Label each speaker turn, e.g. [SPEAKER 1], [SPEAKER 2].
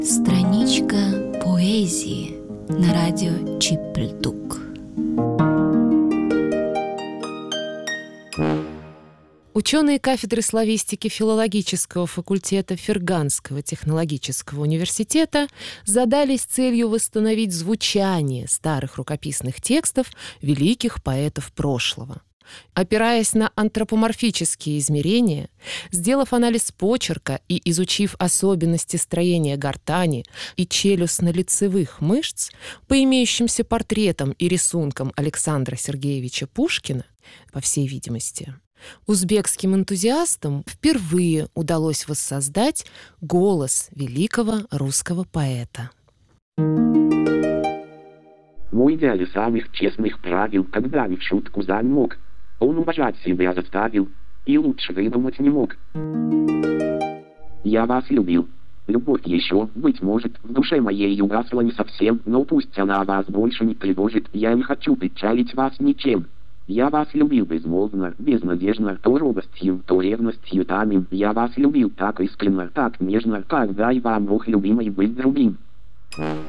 [SPEAKER 1] Страничка поэзии на радио Чипльдук. Ученые кафедры славистики филологического факультета Ферганского технологического университета задались целью восстановить звучание старых рукописных текстов великих поэтов прошлого. Опираясь на антропоморфические измерения, сделав анализ почерка и изучив особенности строения гортани и челюстно-лицевых мышц по имеющимся портретам и рисункам Александра Сергеевича Пушкина, по всей видимости, узбекским энтузиастам впервые удалось воссоздать голос великого русского поэта.
[SPEAKER 2] Мой идеал самых честных правил, когда в шутку замок. Он уважать себя заставил, и лучше выдумать не мог. Я вас любил. Любовь еще, быть может, в душе моей угасла не совсем, но пусть она вас больше не тревожит, я не хочу печалить вас ничем. Я вас любил безмолвно, безнадежно, то робостью, то ревностью тамим. Я вас любил так искренно, так нежно, как дай вам Бог любимый быть другим.